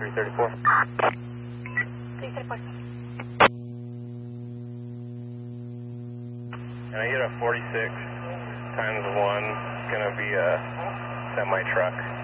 334. 334. And I get a 46 times 1. It's going to be a semi-truck.